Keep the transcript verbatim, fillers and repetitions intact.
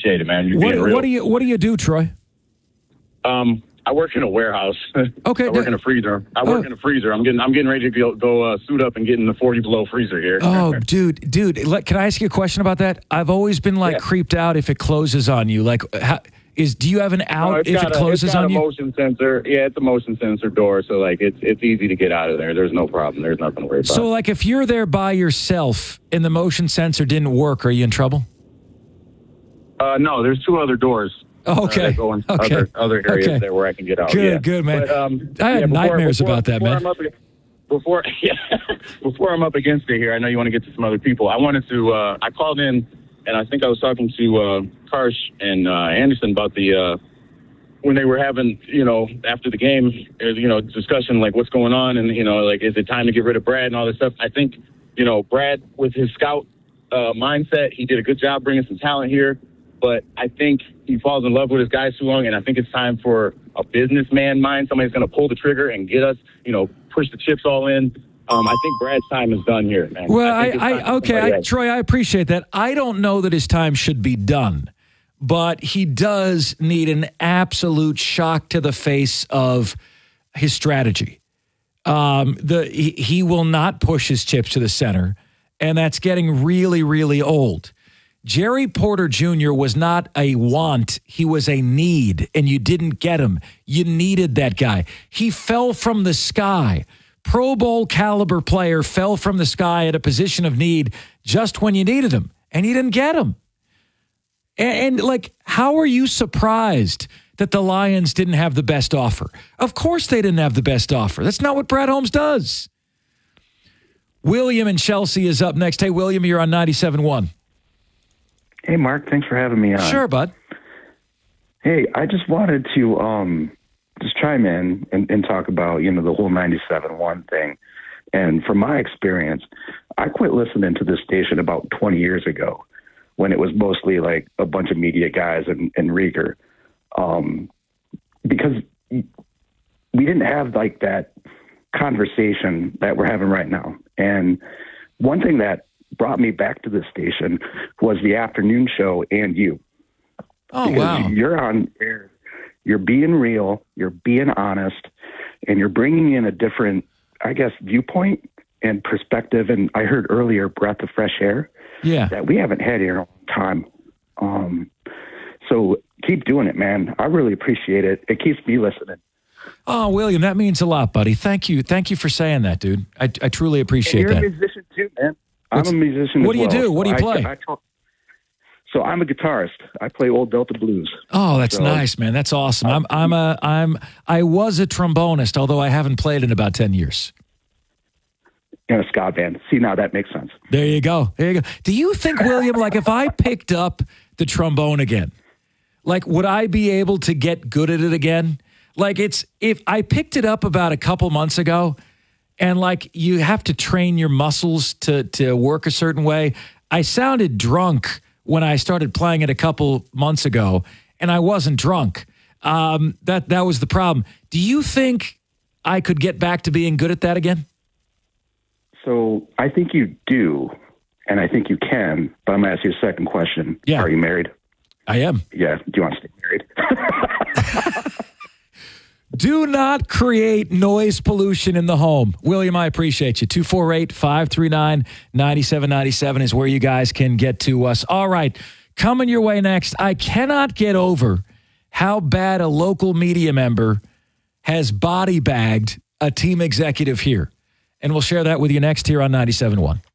appreciate it, man. You're What, being real. what do you What do you do, Troy? Um, I work in a warehouse. Okay, I work no- in a freezer. I work Oh. in a freezer. I'm getting I'm getting ready to go, go uh, suit up and get in the forty below freezer here. Oh, dude, dude, let, can I ask you a question about that? I've always been like Yeah. creeped out if it closes on you. Like, how, is do you have an out No, it's if got it a- closes it's got on a you? motion sensor. Yeah, it's a motion sensor door, so like it's it's easy to get out of there. There's no problem. There's nothing to worry about. So, like, if you're there by yourself and the motion sensor didn't work, are you in trouble? uh, no, there's two other doors. Oh, okay. Uh, that go into Okay. other other areas Okay. there where I can get out. Good, yeah. good, man. But, um, I had yeah, before- nightmares before- about that, before man. I'm up, before yeah, before I'm up against it here, I know you want to get to some other people. I wanted to. Uh, I called in, and I think I was talking to uh, Karsh and uh, Anderson about the uh, when they were having, you know, after the game, you know, discussion like what's going on, and you know, like is it time to get rid of Brad and all this stuff. I think, you know, Brad with his scout uh, mindset, he did a good job bringing some talent here. But I think he falls in love with his guys too long, and I think it's time for a businessman mind. Somebody's going to pull the trigger and get us, you know, push the chips all in. Um, I think Brad's time is done here, man. Well, I, I, think it's I, time for okay, somebody I, else. Troy, I appreciate that. I don't know that his time should be done, but he does need an absolute shock to the face of his strategy. Um, the he, he will not push his chips to the center, and that's getting really, really old. Jerry Porter Junior was not a want, he was a need, and you didn't get him. You needed that guy. He fell from the sky. Pro Bowl caliber player fell from the sky at a position of need just when you needed him, and you didn't get him. And, and like, how are you surprised that the Lions didn't have the best offer? Of course they didn't have the best offer. That's not what Brad Holmes does. William in Chelsea is up next. Hey, William, you're on ninety-seven point one. Hey, Mark, thanks for having me on. Sure, bud. Hey, I just wanted to um, just chime in and, and talk about, you know, the whole ninety-seven point one thing. And from my experience, I quit listening to this station about twenty years ago when it was mostly like a bunch of media guys and, and Rieger. Um, because we didn't have like that conversation that we're having right now. And one thing that brought me back to this station was the afternoon show and you. Oh, because wow. You're on air, you're being real, you're being honest, and you're bringing in a different, I guess, viewpoint and perspective. And I heard earlier, breath of fresh air. Yeah. That we haven't had here in a long time. Um, so keep doing it, man. I really appreciate it. It keeps me listening. Oh, William, that means a lot, buddy. Thank you. Thank you for saying that, dude. I, I truly appreciate And you're that. a musician too, man. What's- I'm a musician what as do you well. do? What do you So play? I, I talk, so I'm a guitarist. I play old Delta blues. Oh, that's So- nice, man. That's awesome. I'm I'm a I'm I was a trombonist, although I haven't played in about ten years. In a ska band. See, now that makes sense. There you go. There you go. Do you think, William, like if I picked up the trombone again, like would I be able to get good at it again? Like it's if I picked it up about a couple months ago and like you have to train your muscles to to work a certain way. I sounded drunk when I started playing it a couple months ago, and I wasn't drunk. Um, that that was the problem. Do you think I could get back to being good at that again? So I think you do, and I think you can, but I'm going to ask you a second question. Yeah. Are you married? I am. Yeah. Do you want to stay married? Do not create noise pollution in the home. William, I appreciate you. two four eight, five three nine, nine seven nine seven is where you guys can get to us. All right, coming your way next. I cannot get over how bad a local media member has body bagged a team executive here. And we'll share that with you next here on ninety-seven point one.